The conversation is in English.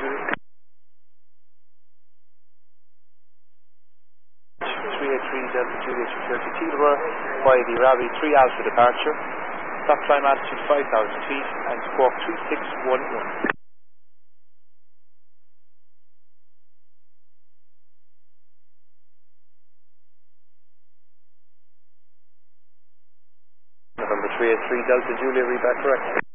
Juliet. 383 Delta Juliet, security Teterborough, by the Ravi 3 Alpha departure. Stop climb altitude 5,000 feet and squawk 3611. November 383 Delta Juliet, read back correct.